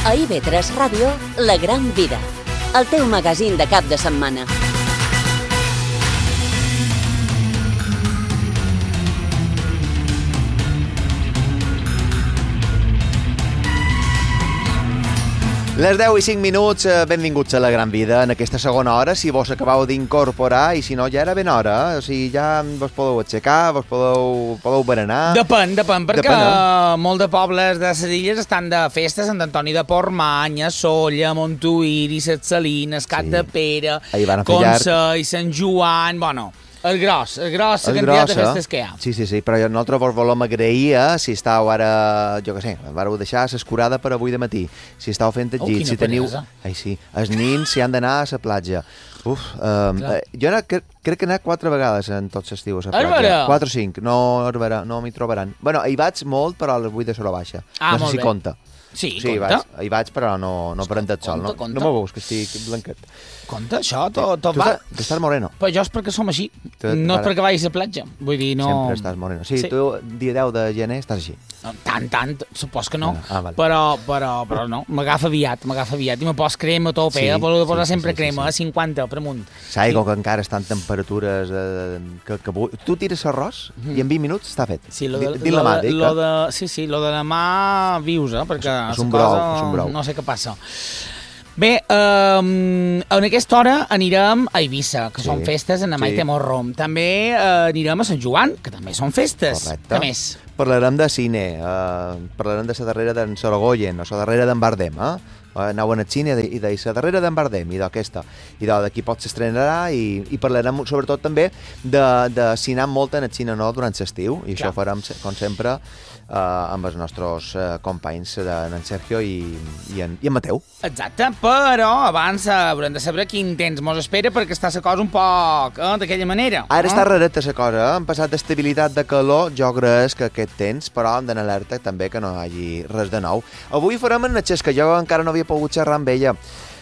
A IB3 Ràdio, La Gran Vida, el teu magazín de cap de setmana. Les 10 i 5 minuts, benvinguts a La Gran Vida en aquesta segona hora, si vos acabeu d'incorporar, i si no, ja era ben hora, o sigui, ja vos podeu aixecar, vos podeu berenar... Depèn, perquè molt de pobles de les illes estan de festes, Sant Antoni de Portmany, Sóller, Montuïri, Ses Salines, Cap de Pere, Consell, Sant Joan... Bueno, el gros, la quantitat de festes que hi ha. Sí, però nosaltres vos volem agrair, si estàu ara, jo què sé, vareu deixar l'escurada per avui de matí, si estàu fent el llit, si teniu... Ai, sí, els nins si han d'anar a la platja. Jo crec que he anat 4 vegades en tot l'estiu a la platja. 4 o 5, no m'hi trobaran. Bueno, hi vaig molt, però a les 8 de Sora Baixa. No sé si compta. Sí, compta. Hi vaig, però no prentat sol. No me veus, que estic blanquet. Compte, això, tot va. Estàs moreno. Però jo és perquè som així, no és perquè vagis a platja. Vull dir, no... Sempre estàs moreno. Sí, tu, dia 10 de gener, estàs així. Tant, supos que no. Però no, m'agafa aviat, i me pos crema a tope, vol posar sempre crema, a 50 per amunt. Saps que encara estan temperatures... Tu tires arròs i en 20 minuts està fet. Sí, lo de la mà vius, perquè és un brou. No sé què passa. Bé, en aquesta hora anirem a Eivissa, que són festes en Maite Morrom. També anirem a Sant Joan, que també són festes. Correcte. Què més? Parlarem de cine, parlarem de la darrera d'en Sorogoyen, o la darrera d'en Bardem, anaven al cine i de la darrera d'en Bardem i d'aquesta, i d'aquí pot s'estrenarà, i parlarem sobretot també de cinar molt en el cine nou durant l'estiu, i això ho farem, com sempre, amb els nostres companys en Sergio i en Mateu. Exacte, però abans haurem de saber quin temps mos espera, perquè està la cosa un poc d'aquella manera. Ara està rareta la cosa, han passat d'estabilitat de calor, jo crec que aquest temps, però hem d'anar alerta també que no hi hagi res de nou. Avui farem en Xesca, jo encara no havia pogut xerrar amb ella.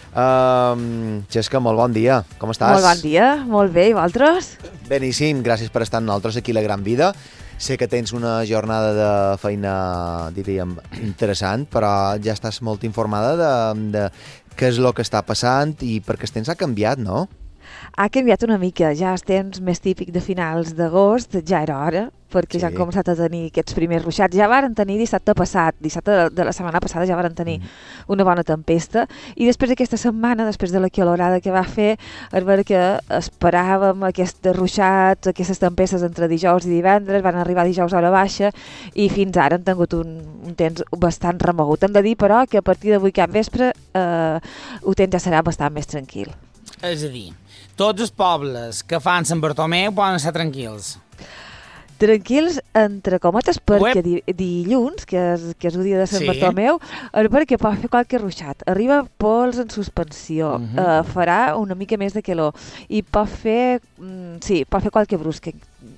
Xesca, molt bon dia, com estàs? Molt bon dia, molt bé, i vosaltres? Beníssim, gràcies per estar amb nosaltres aquí a La Gran Vida. Sé que tens una jornada de feina, diríem, interessant, però ja estàs molt informada de què és el que està passant i perquè el temps ha canviat, no? Ha canviat una mica, ja el temps més típic de finals d'agost, ja era hora, perquè ja han començat a tenir aquests primers ruixats. Ja varen tenir dissabte de la setmana passada, ja varen tenir una bona tempesta, i després d'aquesta setmana, després de la calorada que va fer, és vera que esperàvem aquests ruixats, aquestes tempestes entre dijous i divendres, van arribar dijous a hora baixa, i fins ara han tingut un temps bastant remogut. Hem de dir, però, que a partir d'avui cap vespre el temps ja serà bastant més tranquil. És a dir, tots els pobles que fan Sant Bartomeu poden estar tranquils. Tranquils, entre cometes, perquè dilluns, que és el dia de Sant Bartomeu, és perquè pot fer qualque ruixat. Arriba pols en suspensió, farà una mica més de calor, i pot fer qualque brusca.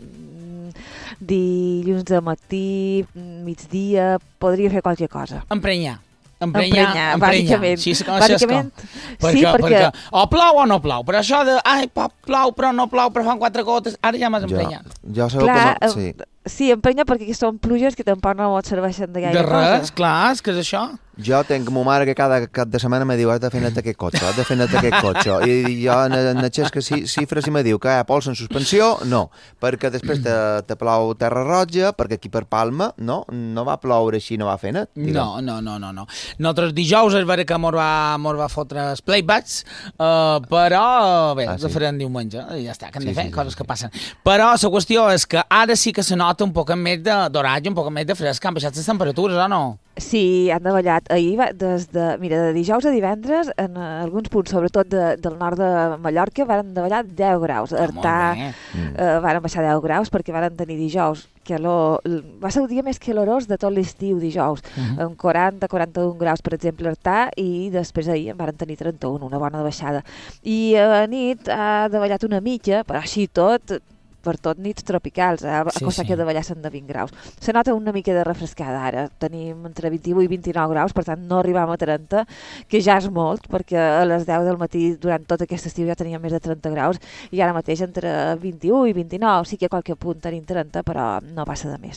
Dilluns de matí, migdia, podria fer qualque cosa. Emprenyar, bàsicament. Sí, perquè o plou o no plou, però això de plou però no plou, però fan 4 gotes, ara ja m'has emprenyat. Ja sabeu com... Sí, emprenya perquè són pluges que tampoc no et serveixen de gaire cosa. De res, clar, és que és això. Jo tenc ma mare que cada cap de setmana me diu has de fer net aquest cotxe, i jo en Xesca xifres i me diu que hi ha pols en suspensió, no, perquè després te plou terra roja, perquè aquí per Palma no va ploure així, no va fer net. No. Nosaltres dijous és vera que mos va fotre els playbacks, però bé, ho farem diumenge, i ja està, que hem de fer coses que passen. Però la qüestió és que ara sí que se nota un poc més d'oratge, un poc més de fresc, han baixat les temperatures, o no? Sí, han davallat. Ahir, de dijous a divendres, en alguns punts, sobretot del nord de Mallorca, van davallar 10 graus. Artà van baixar 10 graus perquè van tenir dijous. Va ser el dia més calorós de tot l'estiu, dijous, amb 40-41 graus, per exemple, Artà, i després ahir en van tenir 31, una bona baixada. I a nit ha davallat una mitja, però així tot nits tropicals, a cosa que davallar són de 20 graus. Se nota una mica de refrescada ara, tenim entre 21 i 29 graus, per tant no arribam a 30, que ja és molt, perquè a les 10 del matí durant tot aquest estiu ja teníem més de 30 graus, i ara mateix entre 21 i 29, sí que a qualque punt tenim 30, però no passa de més.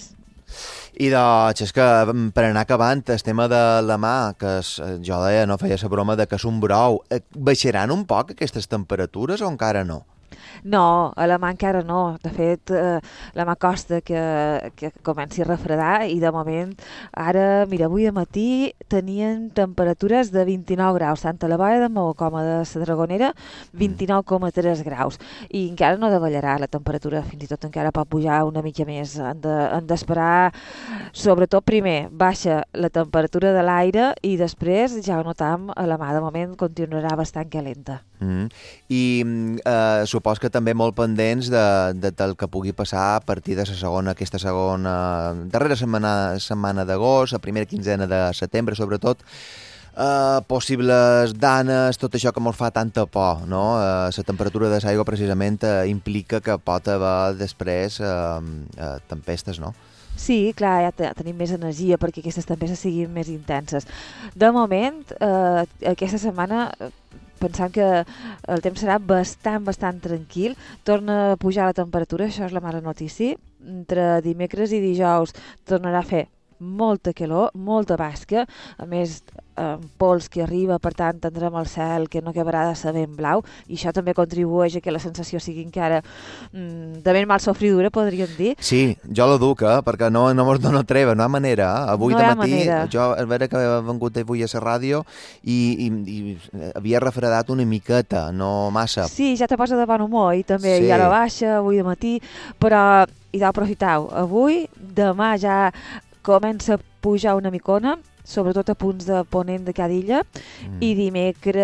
I doncs és que per anar acabant el tema de la mà, que jo deia, no feia la broma de que és un brou, baixaran un poc aquestes temperatures o encara no? No, a la mà encara no. De fet, la mà costa que comenci a refredar i de moment, ara, mira, avui de matí tenien temperatures de 29 graus, tant a la Boia de Maó com a de la Dragonera, 29,3 graus. I encara no davallarà la temperatura, fins i tot encara pot pujar una mica més. Han d'esperar, sobretot primer, baixa la temperatura de l'aire i després, ja ho notam, a la mà de moment continuarà bastant calenta. I supos que també molt pendents del que pugui passar a partir de aquesta segona darrera setmana d'agost, la primera quinzena de setembre, sobretot possibles danes, tot això que ens fa tanta por, no? La temperatura de l'aigua precisament implica que pot haver després tempestes, no? Sí, clar, ja tenim més energia perquè aquestes tempestes siguin més intenses. De moment, aquesta setmana pensant que el temps serà bastant tranquil, torna a pujar la temperatura, això és la mala notícia. Entre dimecres i dijous tornarà a fer molta calor, molta basca, a més pols que arriba, per tant tindrem el cel que no acabarà de ser ben blau i això també contribueix a que la sensació sigui encara de ben mal sofridura, podríem dir. Sí, jo la duc, perquè no mos dona treva, no hi ha manera. Avui no de matí, manera. Jo a veure que he vengut avui a la ràdio i havia refredat una miqueta, no massa. Sí, ja te posa de bon humor i també hi ha la baixa avui de matí, però i d'aprofitau. Avui, demà ja comença a pujar una micona, sobretot a punts de ponent de cada illa, i dimecres